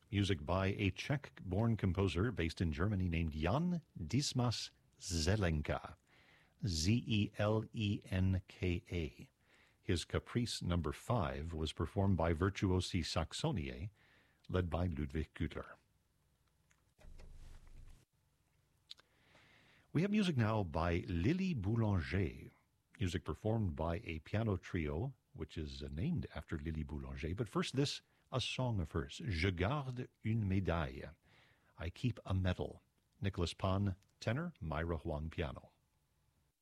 Music by a Czech-born composer based in Germany named Jan Dismas Zelenka, Zelenka. His Caprice No. 5 was performed by Virtuosi Saxoniae, led by Ludwig Gütler. We have music now by Lily Boulanger, music performed by a piano trio, which is named after Lily Boulanger. But first this, a song of hers, Je garde une médaille, I keep a medal. Nicholas Pan, tenor, Myra Huang, piano.